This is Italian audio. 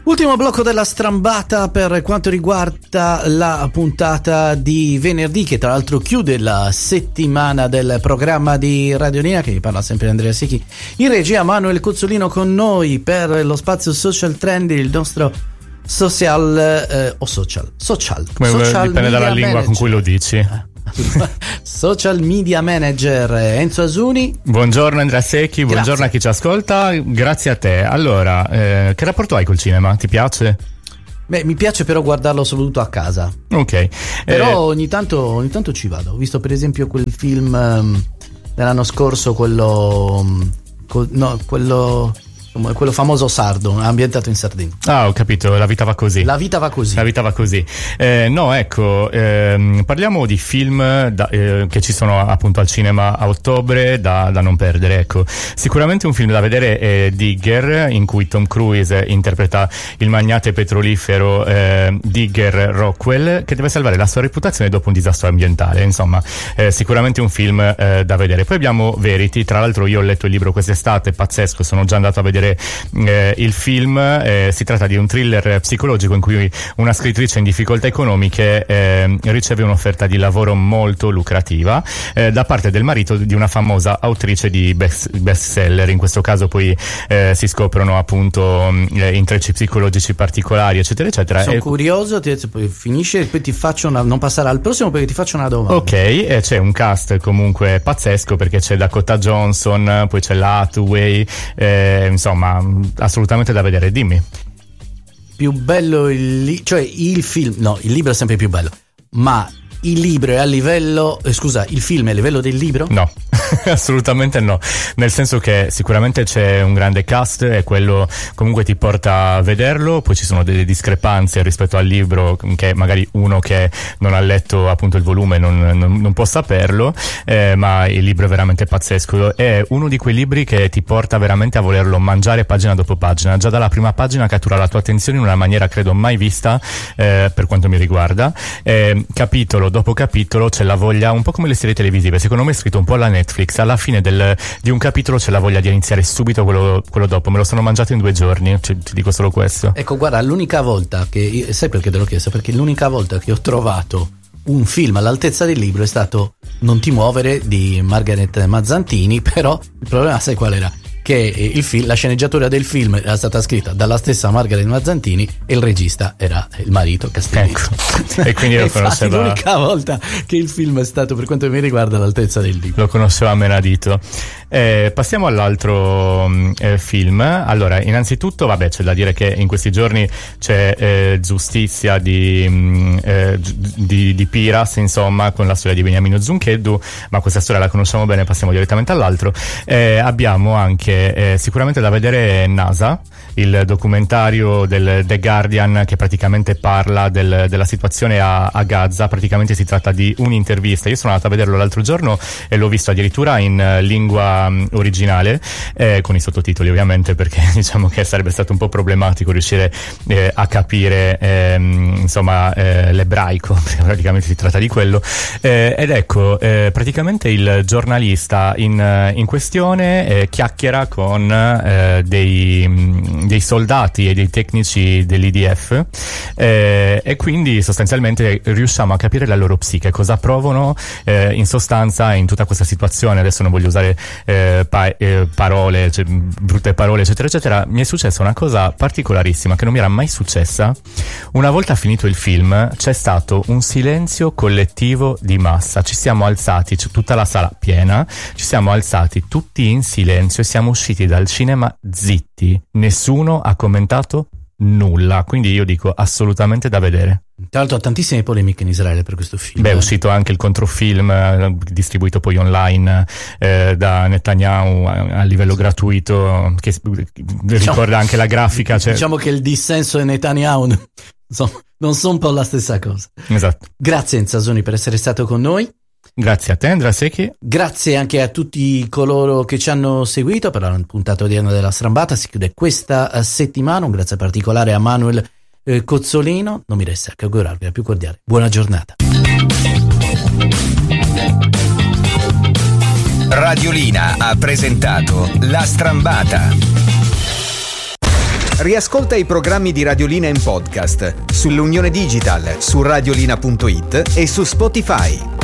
Ultimo blocco della strambata per quanto riguarda la puntata di venerdì, che tra l'altro chiude la settimana del programma di Radiolina, che vi parla sempre Andrea Secchi. In regia Manuel Cozzolino con noi per lo spazio Social Trend, il nostro social come social dipende dalla lingua con cui lo dici. Social media manager Enzo Asuni. Buongiorno Andrea Secchi, buongiorno a chi ci ascolta, grazie a te. Allora, che rapporto hai col cinema? Ti piace? Beh, mi piace però guardarlo soprattutto a casa. Ok. Però ogni tanto ci vado. Ho visto per esempio quel film dell'anno scorso, quello famoso sardo, ambientato in Sardegna. Ah, ho capito, La vita va così. La vita va così. No, ecco, parliamo di film che ci sono appunto al cinema a ottobre da non perdere, ecco. Sicuramente un film da vedere è Digger, in cui Tom Cruise interpreta il magnate petrolifero Digger Rockwell, che deve salvare la sua reputazione dopo un disastro ambientale. Insomma, sicuramente un film da vedere. Poi abbiamo Verity, tra l'altro io ho letto il libro quest'estate, pazzesco, sono già andato a vedere il film. Si tratta di un thriller psicologico in cui una scrittrice in difficoltà economiche riceve un'offerta di lavoro molto lucrativa da parte del marito di una famosa autrice di bestseller. In questo caso poi si scoprono appunto intrecci psicologici particolari, eccetera eccetera. Sono curioso, poi finisce e poi ti faccio non passare al prossimo perché ti faccio una domanda. Ok, c'è un cast comunque pazzesco, perché c'è Dakota Johnson, poi c'è la Hathaway, insomma assolutamente da vedere. Dimmi. Più bello il film, no, il libro è sempre più bello, ma il libro è a livello, il film è a livello del libro? No, assolutamente no, nel senso che sicuramente c'è un grande cast e quello comunque ti porta a vederlo. Poi ci sono delle discrepanze rispetto al libro, che magari uno che non ha letto appunto il volume non può saperlo, ma il libro è veramente pazzesco. È uno di quei libri che ti porta veramente a volerlo mangiare pagina dopo pagina. Già dalla prima pagina cattura la tua attenzione in una maniera credo mai vista, per quanto mi riguarda. Capitolo dopo capitolo c'è la voglia, un po' come le serie televisive, secondo me è scritto un po' alla Netflix, alla fine di un capitolo c'è la voglia di iniziare subito quello dopo. Me lo sono mangiato in 2 giorni, ti dico solo questo. Ecco, guarda, l'unica volta che sai perché te l'ho chiesto? Perché l'unica volta che ho trovato un film all'altezza del libro è stato Non ti muovere di Margaret Mazzantini, però il problema sai qual era? Che la sceneggiatura del film era stata scritta dalla stessa Margaret Mazzantini e il regista era il marito Castellitto. Ecco. E quindi lo conosceva. È l'unica volta che il film è stato, per quanto mi riguarda, all'altezza del libro. Lo conosceva a menadito. Passiamo all'altro film. Allora, innanzitutto, c'è da dire che in questi giorni c'è Giustizia di Piras, insomma, con la storia di Beniamino Zuncheddu, ma questa storia la conosciamo bene, passiamo direttamente all'altro. Abbiamo anche sicuramente da vedere NASA, il documentario del The Guardian che praticamente parla della situazione a Gaza. Praticamente si tratta di un'intervista. Io sono andato a vederlo l'altro giorno e l'ho visto addirittura in lingua originale, con i sottotitoli ovviamente, perché diciamo che sarebbe stato un po' problematico riuscire a capire l'ebraico, perché praticamente si tratta di quello. Ed ecco, praticamente il giornalista in questione chiacchiera con dei soldati e dei tecnici dell'IDF, e quindi sostanzialmente riusciamo a capire la loro psiche, cosa provano in sostanza in tutta questa situazione. Adesso non voglio usare parole, brutte parole, eccetera eccetera. Mi è successa una cosa particolarissima che non mi era mai successa. Una volta finito il film c'è stato un silenzio collettivo di massa, ci siamo alzati, tutta la sala piena, ci siamo alzati tutti in silenzio e siamo usciti dal cinema zitti, nessuno ha commentato nulla, quindi io dico assolutamente da vedere. Tra l'altro ha tantissime polemiche in Israele per questo film. È uscito anche il controfilm, distribuito poi online da Netanyahu a livello gratuito, che ricorda anche la grafica. Diciamo che il dissenso di Netanyahu non sono un po' la stessa cosa. Esatto. Grazie Enzo Asuni per essere stato con noi. Grazie a te Andrea Secchi. Grazie anche a tutti coloro che ci hanno seguito per la puntata odierna della Strambata. Si chiude questa settimana. Un grazie particolare a Manuel Cozzolino. Non mi resta che augurarvi la più cordiale buona giornata. Radiolina ha presentato La Strambata. Riascolta i programmi di Radiolina in podcast sull'Unione Digital, su radiolina.it e su Spotify.